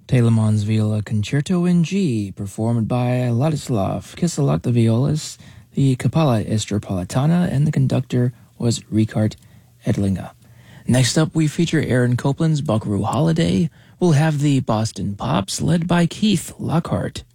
Telemann's Viola Concerto in G, performed by Ladislav Kiselak, the violist, the Capella Estropolitana, and the conductor was Richard Edlinger. Next up, we feature Aaron Copland's Buckaroo Holiday. We'll have the Boston Pops, led by Keith Lockhart.